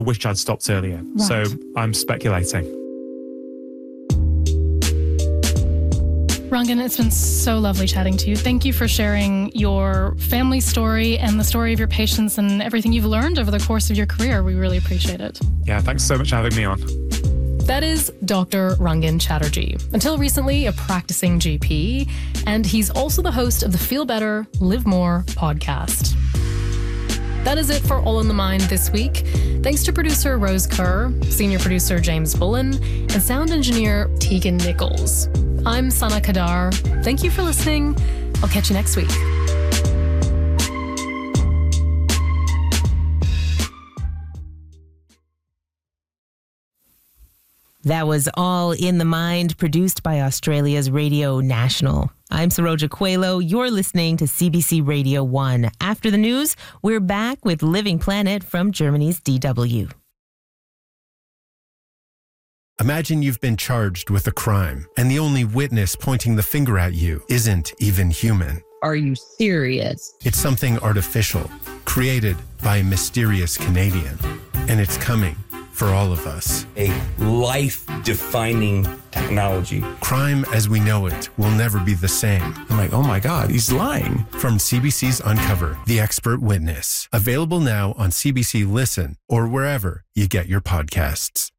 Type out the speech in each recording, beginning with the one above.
wish I'd stopped earlier. Right. So I'm speculating. Rangan, it's been so lovely chatting to you. Thank you for sharing your family story and the story of your patients and everything you've learned over the course of your career. We really appreciate it. Yeah, thanks so much for having me on. That is Dr. Rangan Chatterjee. Until recently, a practicing GP, and he's also the host of the Feel Better, Live More podcast. That is it for All in the Mind this week. Thanks to producer Rose Kerr, senior producer James Bullen, and sound engineer Tegan Nichols. I'm Sana Kadar. Thank you for listening. I'll catch you next week. That was All in the Mind, produced by Australia's Radio National. I'm Saroja Coelho. You're listening to CBC Radio 1. After the news, we're back with Living Planet from Germany's DW. Imagine you've been charged with a crime, and the only witness pointing the finger at you isn't even human. Are you serious? It's something artificial, created by a mysterious Canadian, and it's coming for all of us. A life-defining technology. Crime as we know it will never be the same. I'm like, oh my God, he's lying. From CBC's Uncover, The Expert Witness. Available now on CBC Listen or wherever you get your podcasts.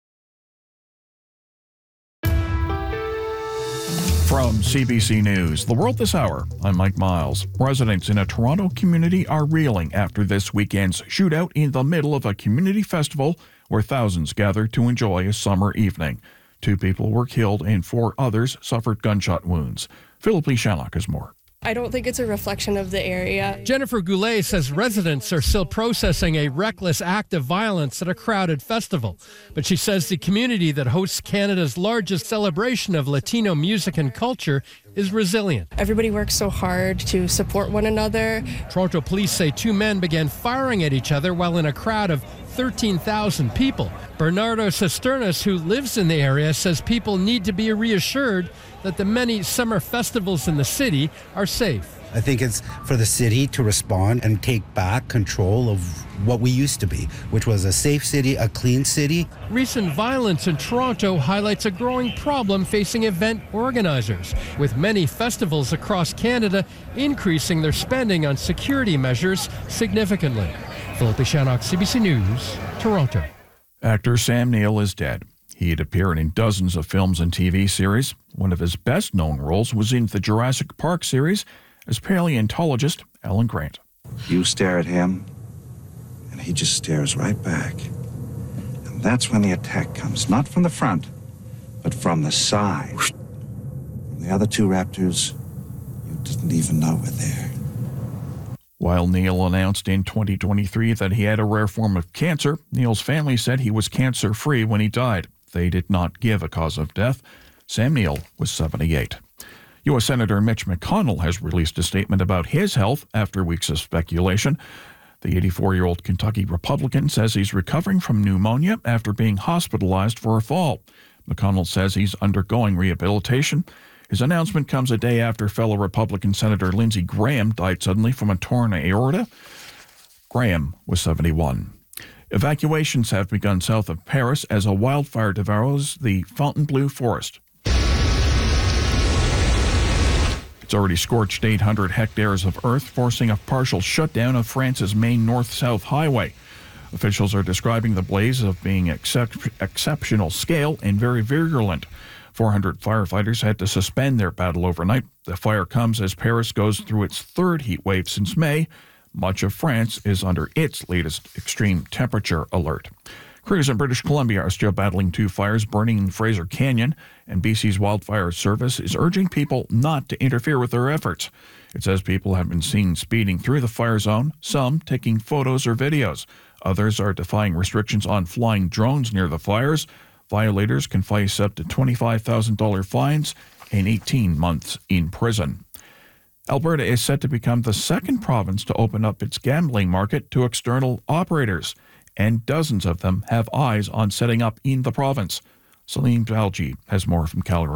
From CBC News, The World This Hour, I'm Mike Miles. Residents in a Toronto community are reeling after this weekend's shootout in the middle of a community festival where thousands gathered to enjoy a summer evening. 2 people were killed and 4 others suffered gunshot wounds. Philippe Shanlock has more. I don't think it's a reflection of the area. Jennifer Goulet says residents are still processing a reckless act of violence at a crowded festival. But she says the community that hosts Canada's largest celebration of Latino music and culture is resilient. Everybody works so hard to support one another. Toronto police say 2 men began firing at each other while in a crowd of 13,000 people. Bernardo Cisternas, who lives in the area, says people need to be reassured that the many summer festivals in the city are safe. I think it's for the city to respond and take back control of what we used to be, which was a safe city, a clean city. Recent violence in Toronto highlights a growing problem facing event organizers, with many festivals across Canada increasing their spending on security measures significantly. Philippe Shannock, CBC News, Toronto. Actor Sam Neill is dead. He had appeared in dozens of films and TV series. One of his best-known roles was in the Jurassic Park series as paleontologist Alan Grant. You stare at him, and he just stares right back. And that's when the attack comes, not from the front, but from the side. From the other 2 raptors, you didn't even know were there. While Neill announced in 2023 that he had a rare form of cancer, Neill's family said he was cancer-free when he died. They did not give a cause of death. Sam Neill was 78. U.S. Senator Mitch McConnell has released a statement about his health after weeks of speculation. The 84-year-old Kentucky Republican says he's recovering from pneumonia after being hospitalized for a fall. McConnell says he's undergoing rehabilitation. His announcement comes a day after fellow Republican Senator Lindsey Graham died suddenly from a torn aorta. Graham was 71. Evacuations have begun south of Paris as a wildfire devours the Fontainebleau forest. It's already scorched 800 hectares of earth, forcing a partial shutdown of France's main north-south highway. Officials are describing the blaze as being exceptional scale and very virulent. 400 firefighters had to suspend their battle overnight. The fire comes as Paris goes through its 3rd heat wave since May. Much of France is under its latest extreme temperature alert. Crews in British Columbia are still battling 2 fires burning in Fraser Canyon, and BC's Wildfire Service is urging people not to interfere with their efforts. It says people have been seen speeding through the fire zone, some taking photos or videos. Others are defying restrictions on flying drones near the fires. Violators can face up to $25,000 fines and 18 months in prison. Alberta is set to become the 2nd province to open up its gambling market to external operators, and dozens of them have eyes on setting up in the province. Salim Jalji has more from Calgary.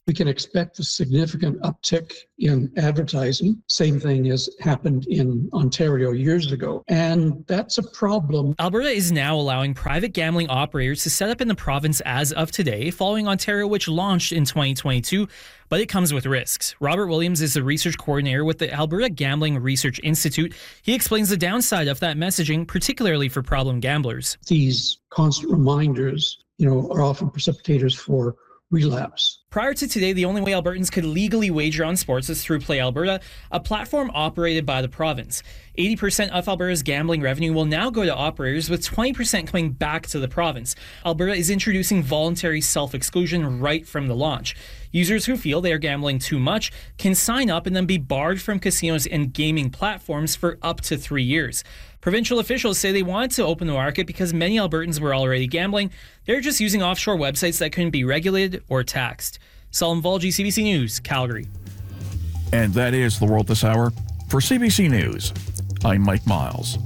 we can expect a significant uptick in advertising. Same thing has happened in Ontario years ago, and that's a problem. Alberta is now allowing private gambling operators to set up in the province as of today, following Ontario, which launched in 2022, but it comes with risks. Robert Williams is the research coordinator with the Alberta Gambling Research Institute. He explains the downside of that messaging, particularly for problem gamblers. These constant reminders, are often precipitators for relapse. Prior to today, the only way Albertans could legally wager on sports is through Play Alberta, a platform operated by the province. 80% of Alberta's gambling revenue will now go to operators, with 20% coming back to the province. Alberta is introducing voluntary self-exclusion right from the launch. Users who feel they are gambling too much can sign up and then be barred from casinos and gaming platforms for up to 3 years. Provincial officials say they wanted to open the market because many Albertans were already gambling. They're just using offshore websites that couldn't be regulated or taxed. Salim Volji, CBC News, Calgary. And that is The World This Hour. For CBC News, I'm Mike Miles.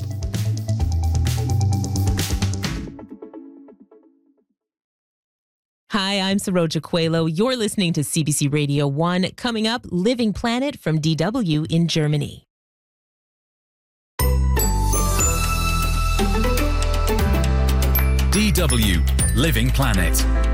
Hi, I'm Saroja Coelho. You're listening to CBC Radio 1. Coming up, Living Planet from DW in Germany. DW Living Planet.